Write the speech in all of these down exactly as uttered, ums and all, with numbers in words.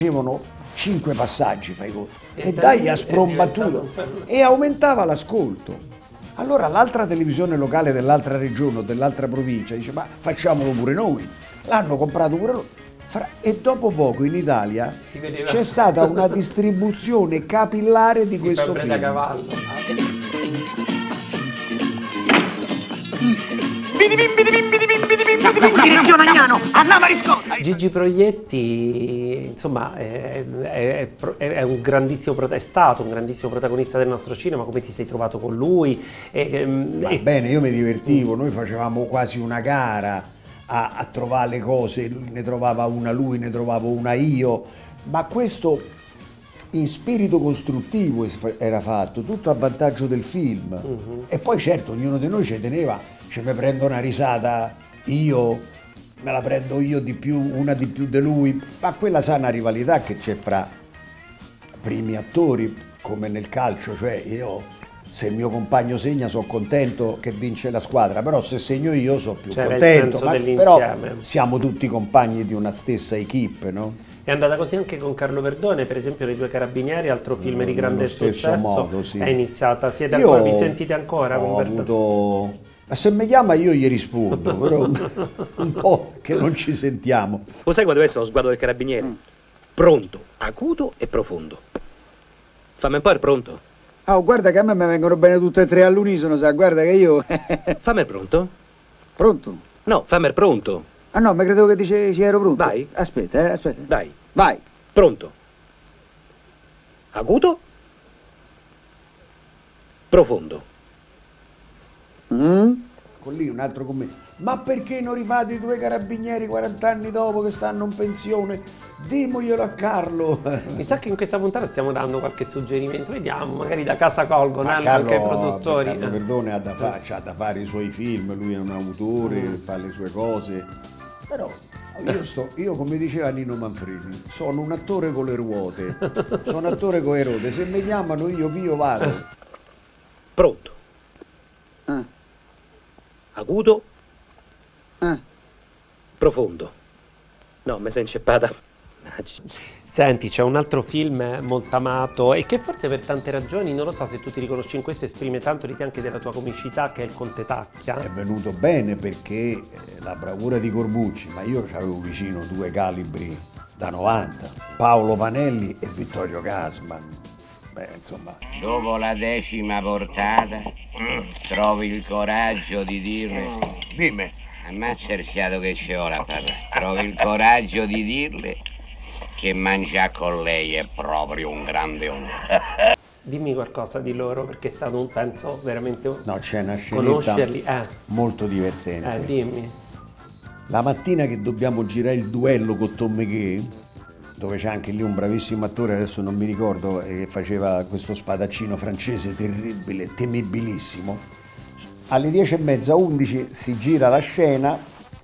facevano cinque passaggi, fai conto, E e da dai lì a è sprombattuto diventato- e aumentava l'ascolto. Allora l'altra televisione locale dell'altra regione o dell'altra provincia dice ma facciamolo pure noi, l'hanno comprato pure loro. Fra- E dopo poco in Italia Si vedeva. c'è stata una distribuzione capillare di Di questo febbre da film. cavallo. Direzione Agnano, andiamo a riscotta. Gigi Proietti, insomma, è, è- è- è un grandissimo pro- è stato un grandissimo protagonista del nostro cinema. Come ti sei trovato con lui? E, ehm, Va e- bene, io mi divertivo, noi facevamo quasi una gara a, a trovare le cose, lui ne trovava una lui, ne trovavo una io, ma questo in spirito costruttivo era fatto, tutto a vantaggio del film. E poi certo, ognuno di noi ci teneva, cioè mi prendo una risata io, me la prendo io di più, una di più di lui, ma quella sana rivalità che c'è fra primi attori, come nel calcio, cioè io se il mio compagno segna sono contento che vince la squadra, però se segno io sono più C'era il contento, senso ma dell'insieme. però siamo tutti compagni di una stessa equipe, no? È andata così anche con Carlo Verdone, per esempio nei Due Carabinieri, altro film di Nello grande stesso successo. modo, sì. È iniziata, siete Io ancora, vi sentite ancora con ho Verdone? avuto... Ma se mi chiama io gli rispondo, però un po' che non ci sentiamo. Lo sai quando deve essere lo sguardo del carabiniere? Pronto, acuto e profondo. Fammi un po' il pronto. Oh, guarda che a me mi vengono bene tutte e tre all'unisono, sa, guarda che io... Fammi il pronto. Pronto? No, fammi il pronto. Ah no, mi credevo che dicevi ero pronto. Vai. Aspetta, eh, aspetta. Dai, Vai. pronto. Acuto. Profondo. Mm? Con lì un altro commento. Ma perché non rifate i Due Carabinieri quaranta anni dopo che stanno in pensione? Dimoglielo a Carlo. Mi sa che in questa puntata stiamo dando qualche suggerimento, vediamo, magari da casa colgono Ma anche Carlo, ai produttori. Carlo Verdone ha da, fa- c'ha da fare i suoi film, lui è un autore, Mm. fa le sue cose. Però io, sto, io come diceva Nino Manfredi, sono un attore con le ruote, sono attore con le ruote, se mi chiamano io pio vado. Pronto. Ah, Acuto. ah. Profondo. No, mi sei inceppata. Mannaggia. Senti, c'è un altro film molto amato e che forse per tante ragioni, non lo so se tu ti riconosci in questo, esprime tanto di te anche della tua comicità, che è il Conte Tacchia. È venuto bene perché eh, la bravura di Corbucci, ma io avevo vicino due calibri da novanta, Paolo Panelli e Vittorio Gassman. Beh, insomma, Dopo la decima portata, trovi il coraggio di dirle. Dimmi. Ammazza il fiato che ci ho la parla. Trovi il coraggio di dirle che mangiare con lei è proprio un grande onore. Dimmi qualcosa di loro, perché è stato un penso veramente un... no, c'è una scenetta conoscerli. Eh, molto divertente. eh, dimmi. La mattina che dobbiamo girare il duello con Tom McGee, dove c'è anche lì un bravissimo attore, adesso non mi ricordo, eh, che faceva questo spadaccino francese terribile, temibilissimo. Alle dieci e mezza, undici si gira la scena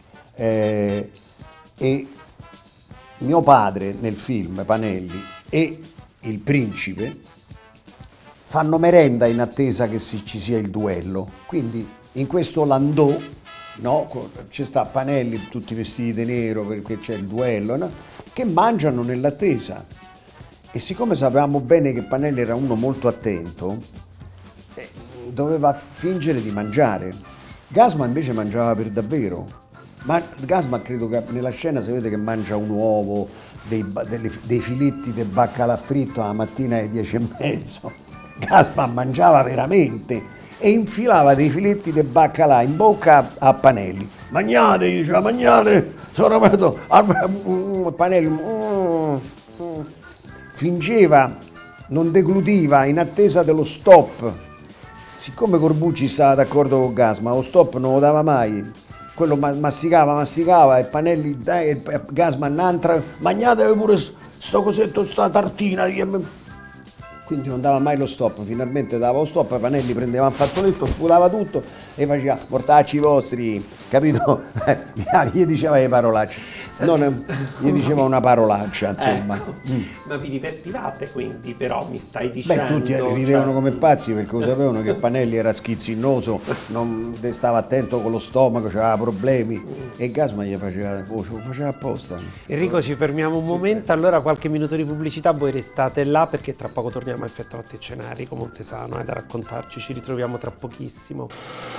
eh, e mio padre nel film, Panelli, e il principe fanno merenda in attesa che si- ci sia il duello. Quindi in questo landau, no, co- ci sta Panelli tutti vestiti di nero perché c'è il duello, no? Che mangiano nell'attesa. E siccome sapevamo bene che Panelli era uno molto attento, eh, doveva fingere di mangiare. Gassman invece mangiava per davvero. Ma Gassman credo che nella scena si vede che mangia un uovo, dei, ba- delle- dei filetti di baccalà fritto alla mattina alle dieci e mezzo. Gassman mangiava veramente e infilava dei filetti di baccalà in bocca a, a Panelli. Magnate, diceva, magnate, sono aperto. Panelli mm, mm. fingeva, non deglutiva in attesa dello stop. Siccome Corbucci stava d'accordo con Gassman, lo stop non lo dava mai. Quello ma- masticava, masticava e Panelli, dai, e Gassman un'altra, magnatevi pure sto cosetto, sta tartina. Quindi non dava mai lo stop, finalmente dava lo stop, Panelli prendeva un fazzoletto, sputava tutto e faceva mortacci vostri, capito? Gli diceva le parolacce, non, gli diceva una parolaccia, insomma. Ecco. Mm. Ma vi divertivate quindi, però mi stai dicendo? Beh, tutti ridevano cioè... come pazzi perché lo sapevano che Panelli era schizzinoso, non stava attento con lo stomaco, aveva problemi e Gasman gli faceva, oh, lo faceva apposta. Enrico, ci fermiamo un momento, allora qualche minuto di pubblicità, voi restate là perché tra poco torniamo a Effettuati e Ceneri con Montesano, eh, da raccontarci, ci ritroviamo tra pochissimo.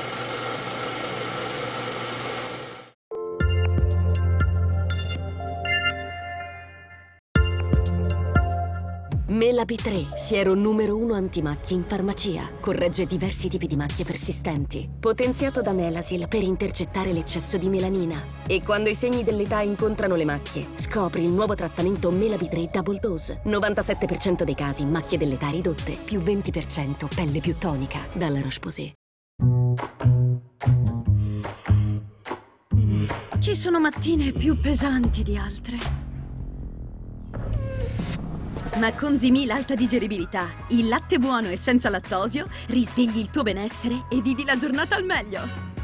Mela B tre, siero numero uno antimacchie in farmacia. Corregge diversi tipi di macchie persistenti. Potenziato da Melasil per intercettare l'eccesso di melanina. E quando i segni dell'età incontrano le macchie, scopri il nuovo trattamento Mela B tre Double Dose. novantasette per cento dei casi macchie dell'età ridotte, più venti per cento pelle più tonica. Dalla Roche-Posay. Ci sono mattine più pesanti di altre. Ma con Zimil alta digeribilità, il latte buono e senza lattosio, risvegli il tuo benessere e vivi la giornata al meglio.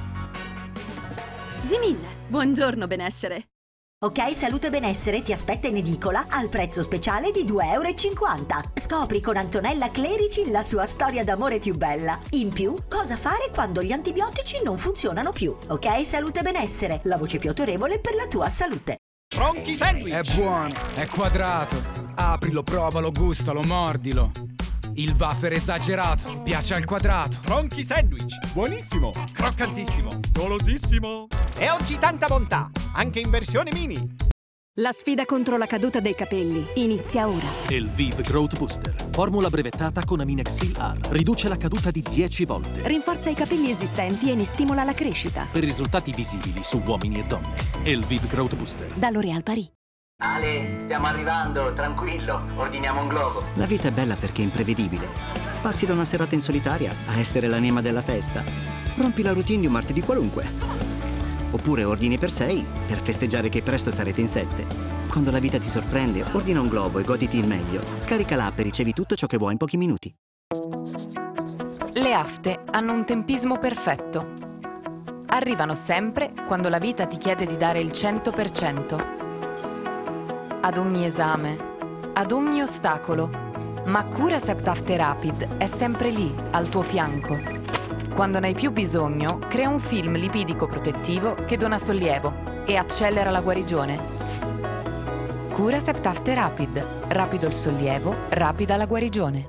Zimil, buongiorno benessere. Ok, Salute e Benessere ti aspetta in edicola al prezzo speciale di due e cinquanta euro. Scopri con Antonella Clerici la sua storia d'amore più bella. In più, cosa fare quando gli antibiotici non funzionano più. Ok, Salute e Benessere, la voce più autorevole per la tua salute. Tronchi Sandwich! È buono, è quadrato. Aprilo, provalo, gustalo, mordilo. Il wafer esagerato, piace al quadrato. Tronchi Sandwich, buonissimo, croccantissimo, golosissimo. E oggi tanta bontà, anche in versione mini. La sfida contro la caduta dei capelli inizia ora. Elvive Growth Booster, formula brevettata con Aminexil R. Riduce la caduta di dieci volte. Rinforza i capelli esistenti e ne stimola la crescita. Per risultati visibili su uomini e donne. Elvive Growth Booster. Da L'Oréal Paris. Ale, stiamo arrivando, tranquillo, ordiniamo un globo. La vita è bella perché è imprevedibile. Passi da una serata in solitaria a essere l'anima della festa. Rompi la routine di un martedì qualunque. Oppure ordini per sei per festeggiare che presto sarete in sette. Quando la vita ti sorprende, ordina un globo e goditi il meglio. Scarica l'app e ricevi tutto ciò che vuoi in pochi minuti. Le afte hanno un tempismo perfetto. Arrivano sempre quando la vita ti chiede di dare il cento per cento. Ad ogni esame, ad ogni ostacolo. Ma Curacept After Rapid è sempre lì, al tuo fianco. Quando ne hai più bisogno, crea un film lipidico protettivo che dona sollievo e accelera la guarigione. Curacept After Rapid. Rapido il sollievo, rapida la guarigione.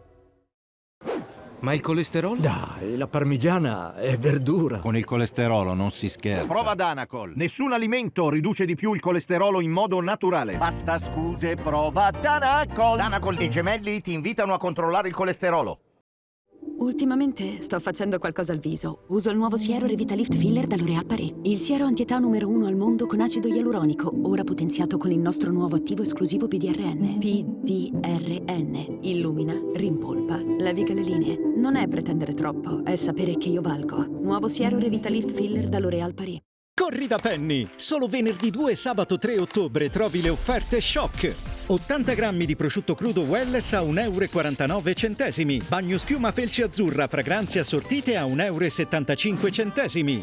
Ma il colesterolo? Dai, la parmigiana è verdura. Con il colesterolo non si scherza. Prova Danacol. Nessun alimento riduce di più il colesterolo in modo naturale. Basta scuse, prova Danacol. Danacol e i gemelli ti invitano a controllare il colesterolo. Ultimamente sto facendo qualcosa al viso. Uso il nuovo siero Revitalift Filler da L'Oréal Paris. Il siero antietà numero uno al mondo con acido ialuronico, ora potenziato con il nostro nuovo attivo esclusivo P D R N. P D R N. Illumina, rimpolpa, leviga le linee. Non è pretendere troppo, è sapere che io valgo. Nuovo siero Revitalift Filler da L'Oréal Paris. Corri da Penny! Solo venerdì due e sabato tre ottobre trovi le offerte shock. ottanta grammi di prosciutto crudo Welles a un euro e quarantanove centesimi. Bagno schiuma felce azzurra, fragranze assortite a un euro e settantacinque centesimi.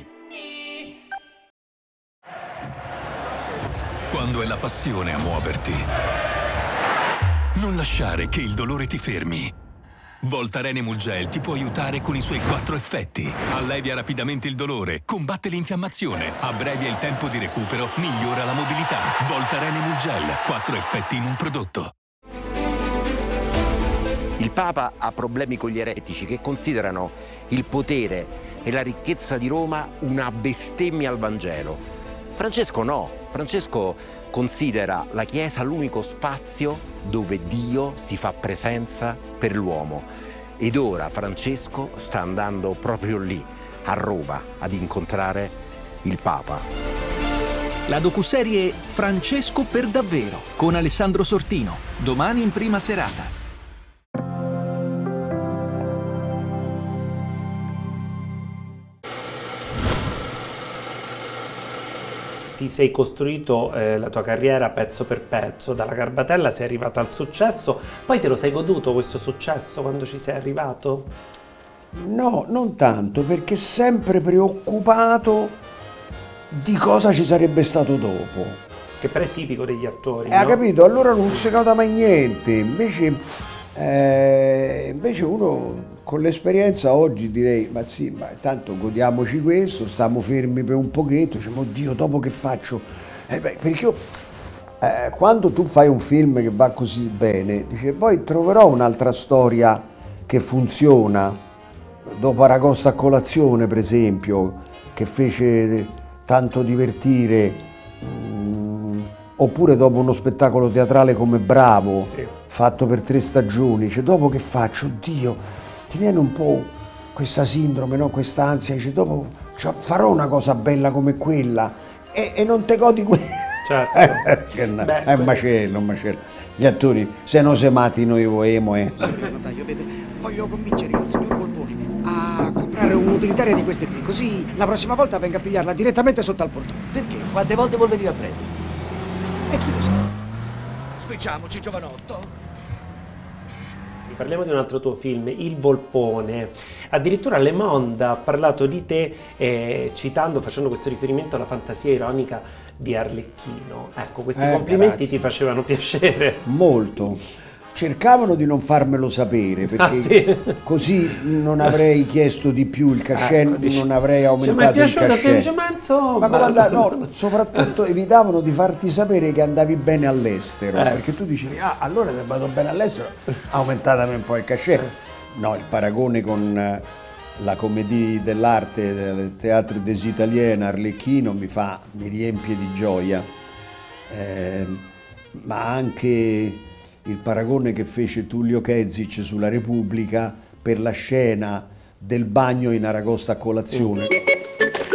Quando è la passione a muoverti, non lasciare che il dolore ti fermi. Voltaren Emulgel ti può aiutare con i suoi quattro effetti. Allevia rapidamente il dolore, combatte l'infiammazione, abbrevia il tempo di recupero, migliora la mobilità. Voltaren Emulgel, quattro effetti in un prodotto. Il Papa ha problemi con gli eretici che considerano il potere e la ricchezza di Roma una bestemmia al Vangelo. Francesco no, Francesco considera la Chiesa l'unico spazio dove Dio si fa presenza per l'uomo. Ed ora Francesco sta andando proprio lì, a Roma, ad incontrare il Papa. La docuserie Francesco per davvero, con Alessandro Sortino, domani in prima serata. Ti sei costruito eh, la tua carriera pezzo per pezzo, dalla Garbatella sei arrivata al successo, poi te lo sei goduto questo successo quando ci sei arrivato? No, non tanto, perché sempre preoccupato di cosa ci sarebbe stato dopo. Che però è tipico degli attori, Eh, ha no? capito? Allora non si cauta mai niente. Invece, eh, invece uno con l'esperienza oggi direi, ma sì, ma tanto godiamoci questo, stiamo fermi per un pochetto, diciamo, oddio, dopo che faccio? Eh, beh, perché io, eh, quando tu fai un film che va così bene, dice, poi troverò un'altra storia che funziona. Dopo Aragosta a colazione, per esempio, che fece tanto divertire, mh, oppure dopo uno spettacolo teatrale come Bravo, Sì. fatto per tre stagioni, dice, dopo che faccio? Oddio, ti viene un po' questa sindrome, no? Questa ansia, dice, dopo cioè, farò una cosa bella come quella e, e non te godi quella. Certo. Che na- Beh, è un macello, un macello. Gli attori, se non se mati noi vogliamo, eh. Signor notaio, vede, voglio convincere il signor Bolponi a comprare un'utilitaria di queste qui, così la prossima volta venga a pigliarla direttamente sotto al portone. Perché? Quante volte vuol venire a prendere? E chi lo sa? Spicciamoci, giovanotto. Parliamo di un altro tuo film, Il Volpone. Addirittura Le Monde ha parlato di te eh, citando, facendo questo riferimento alla fantasia ironica di Arlecchino. Ecco, questi Eh, complimenti grazie. ti facevano piacere. Molto. Cercavano di non farmelo sapere, perché Ah, sì? così non avrei chiesto di più il cachet, Ecco, dici- non avrei Cioè, aumentato mi è il piaciuto, cachet. dice, ma insomma... Ma come andare- no, soprattutto evitavano di farti sapere che andavi bene all'estero, Eh. perché tu dicevi, ah, allora se vado bene all'estero, aumentatemi un po' il cachet. No, il paragone con eh, la commedia dell'arte del Teatro des Italiens, Arlecchino, mi fa, mi riempie di gioia. Eh, ma anche il paragone che fece Tullio Kezic sulla Repubblica per la scena del bagno in Aragosta a colazione.